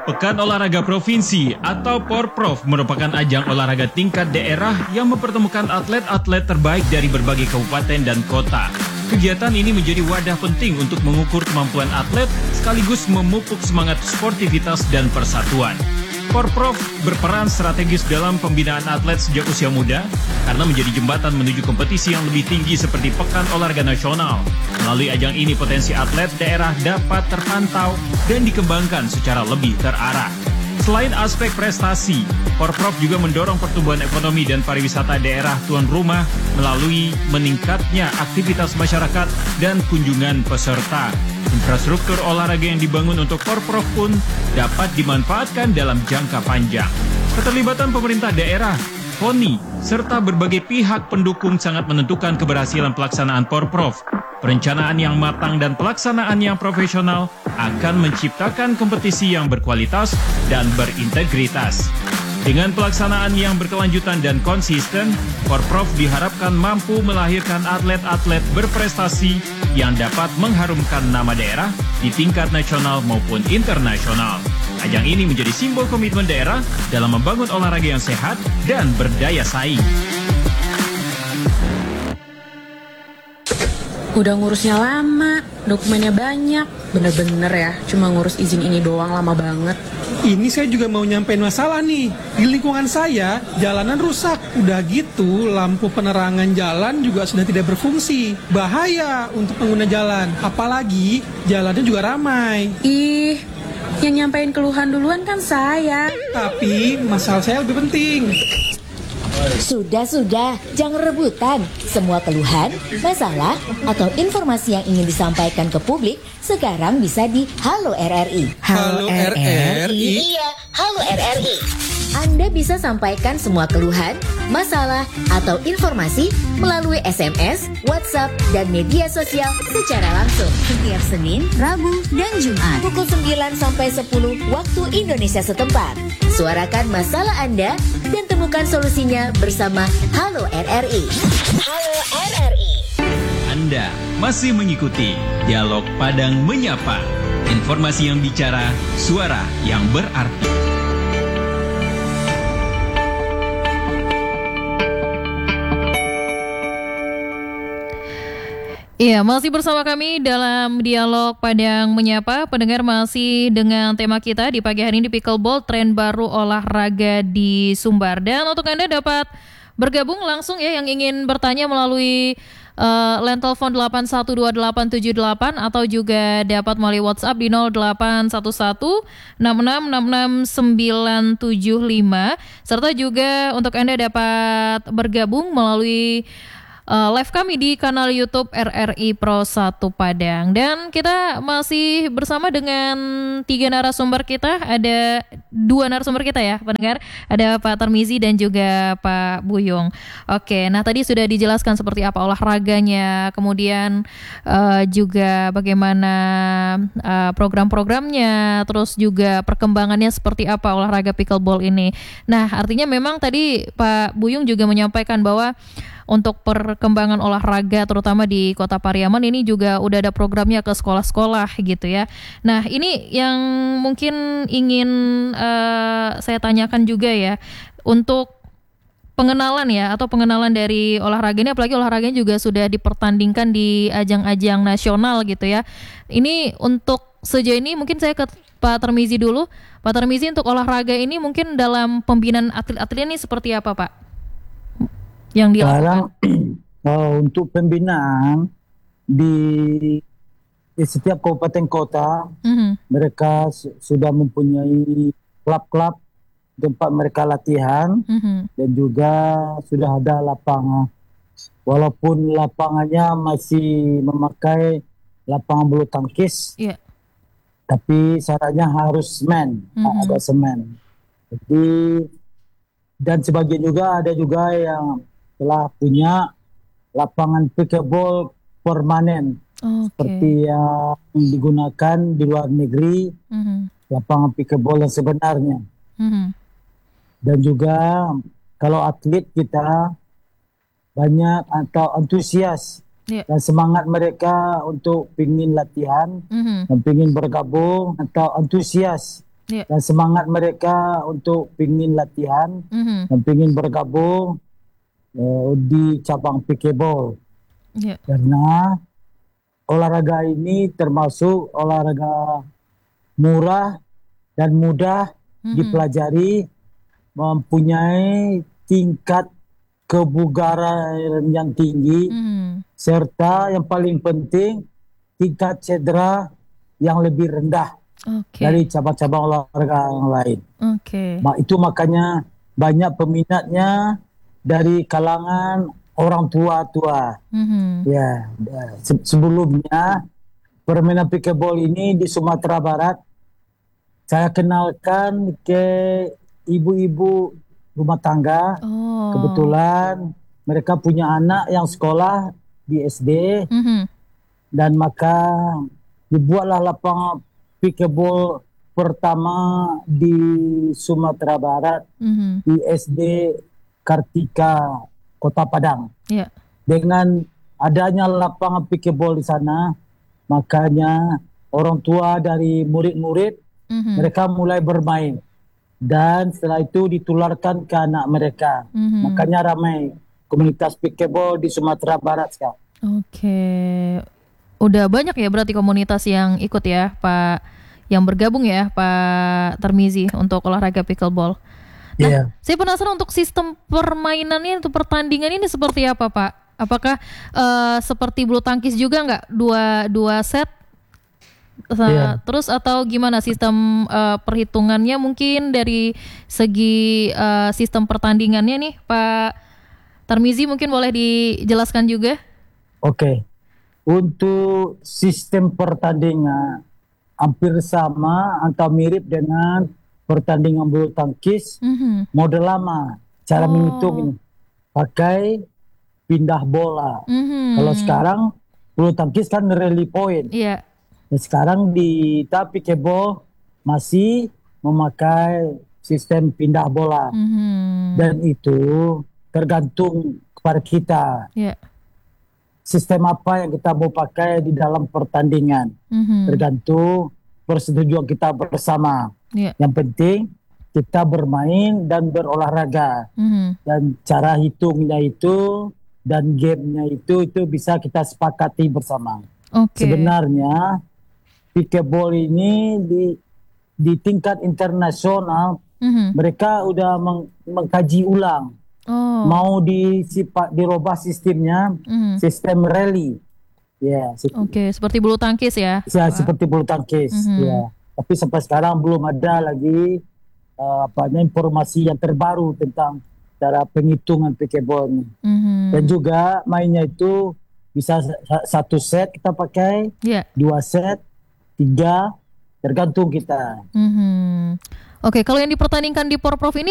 Pekan Olahraga Provinsi atau Porprov merupakan ajang olahraga tingkat daerah yang mempertemukan atlet-atlet terbaik dari berbagai kabupaten dan kota. Kegiatan ini menjadi wadah penting untuk mengukur kemampuan atlet sekaligus memupuk semangat sportivitas dan persatuan. Porprov berperan strategis dalam pembinaan atlet sejak usia muda karena menjadi jembatan menuju kompetisi yang lebih tinggi seperti Pekan Olahraga Nasional. Melalui ajang ini potensi atlet daerah dapat terpantau dan dikembangkan secara lebih terarah. Selain aspek prestasi, Porprov juga mendorong pertumbuhan ekonomi dan pariwisata daerah tuan rumah melalui meningkatnya aktivitas masyarakat dan kunjungan peserta. Infrastruktur olahraga yang dibangun untuk Porprov pun dapat dimanfaatkan dalam jangka panjang. Keterlibatan pemerintah daerah, KONI, serta berbagai pihak pendukung sangat menentukan keberhasilan pelaksanaan Porprov. Perencanaan yang matang dan pelaksanaan yang profesional akan menciptakan kompetisi yang berkualitas dan berintegritas. Dengan pelaksanaan yang berkelanjutan dan konsisten, Porprov diharapkan mampu melahirkan atlet-atlet berprestasi yang dapat mengharumkan nama daerah di tingkat nasional maupun internasional. Ajang ini menjadi simbol komitmen daerah dalam membangun olahraga yang sehat dan berdaya saing. Udah ngurusnya lama, dokumennya banyak. Bener-bener ya, cuma ngurus izin ini doang lama banget. Ini saya juga mau nyampein masalah nih. Di lingkungan saya, jalanan rusak. Udah gitu, lampu penerangan jalan juga sudah tidak berfungsi. Bahaya untuk pengguna jalan. Apalagi, jalannya juga ramai. Ih, yang nyampein keluhan duluan kan saya. Tapi, masalah saya lebih penting. Sudah, jangan rebutan. Semua keluhan, masalah, atau informasi yang ingin disampaikan ke publik sekarang bisa di Halo RRI. Halo RRI? Iya, Halo RRI. Anda bisa sampaikan semua keluhan, masalah, atau informasi melalui SMS, WhatsApp, dan media sosial secara langsung. Setiap Senin, Rabu, dan Jumat. Pukul 9 sampai 10 waktu Indonesia setempat. Suarakan masalah Anda dan temukan solusinya bersama Halo RRI. Halo RRI. Anda masih mengikuti Dialog Padang Menyapa. Informasi yang bicara, suara yang berarti. Iya, masih bersama kami dalam Dialog Padang Menyapa. Pendengar, masih dengan tema kita di pagi hari ini, Pickleball, tren baru olahraga di Sumbar. Dan untuk Anda dapat bergabung langsung ya yang ingin bertanya melalui line telepon 812878 atau juga dapat melalui WhatsApp di 081166666975. Serta juga untuk Anda dapat bergabung melalui live kami di kanal YouTube RRI Pro 1 Padang. Dan kita masih bersama dengan 3 narasumber kita. Ada 2 narasumber kita ya pendengar. Ada Pak Tarmizi dan juga Pak Buyung. Oke, nah tadi sudah dijelaskan seperti apa olahraganya, kemudian juga bagaimana program-programnya, terus juga perkembangannya seperti apa olahraga pickleball ini. Nah, artinya memang tadi Pak Buyung juga menyampaikan bahwa untuk perkembangan olahraga terutama di Kota Pariaman ini juga udah ada programnya ke sekolah-sekolah gitu ya. Nah, ini yang mungkin ingin saya tanyakan juga ya, untuk pengenalan ya atau pengenalan dari olahraga ini, apalagi olahraganya juga sudah dipertandingkan di ajang-ajang nasional gitu ya. Ini untuk sejauh ini mungkin saya ke Pak Tarmizi dulu. Pak Tarmizi, untuk olahraga ini mungkin dalam pembinaan atlet-atlet ini seperti apa Pak yang dilakukan? Untuk pembinaan di setiap kabupaten kota, mereka sudah mempunyai klub-klub tempat mereka latihan, dan juga sudah ada lapangan. Walaupun lapangannya masih memakai lapangan bulu tangkis, tapi syaratnya harus semen, ada semen. Jadi, dan sebagian juga ada juga yang telah punya lapangan pickleball permanen, seperti yang digunakan di luar negeri, lapangan pickleball yang sebenarnya. Dan juga kalau atlet kita banyak atau antusias dan semangat mereka untuk ingin latihan dan ingin bergabung atau antusias Yeah. dan semangat mereka untuk pingin latihan dan pingin bergabung di cabang pickleball. Yeah. Karena olahraga ini termasuk olahraga murah dan mudah dipelajari, mempunyai tingkat kebugaran yang tinggi, serta yang paling penting tingkat cedera yang lebih rendah dari cabang-cabang olahraga yang lain. Itu makanya banyak peminatnya dari kalangan orang tua-tua. Ya, sebelumnya permainan pickleball ini di Sumatera Barat saya kenalkan ke ibu-ibu rumah tangga. Kebetulan mereka punya anak yang sekolah di SD, dan maka dibuatlah lapangan pickleball pertama di Sumatera Barat di SD Kartika Kota Padang. Dengan adanya lapangan pickleball di sana, makanya orang tua dari murid-murid mereka mulai bermain. Dan setelah itu ditularkan ke anak mereka. Makanya ramai komunitas pickleball di Sumatera Barat sekarang. Udah banyak ya berarti komunitas yang ikut ya Pak, yang bergabung ya Pak Tarmizi untuk olahraga pickleball. Nah, saya penasaran untuk sistem permainannya, untuk pertandingan ini seperti apa Pak? Apakah seperti bulu tangkis juga nggak? Dua set? Terus atau gimana sistem perhitungannya mungkin dari segi sistem pertandingannya nih Pak Tarmizi, mungkin boleh dijelaskan juga? Untuk sistem pertandingan hampir sama atau mirip dengan pertandingan bulu tangkis model lama. Cara menghitung ini pakai pindah bola. Kalau sekarang bulu tangkis kan rally point. Sekarang di pickleball masih memakai sistem pindah bola, dan itu tergantung kepada kita. Sistem apa yang kita mau pakai di dalam pertandingan, tergantung persetujuan kita bersama. Yang penting kita bermain dan berolahraga, dan cara hitungnya itu dan gamenya itu bisa kita sepakati bersama. Sebenarnya pickleball ini di tingkat internasional mereka udah mengkaji ulang, mau dirubah sistemnya, sistem rally. Seperti bulu tangkis ya? Seperti bulu tangkis. Tapi sampai sekarang belum ada lagi informasi yang terbaru tentang cara penghitungan pickleball ini. Dan juga mainnya itu bisa satu set kita pakai, 2 set, 3, tergantung kita. Kalau yang dipertandingkan di Porprov ini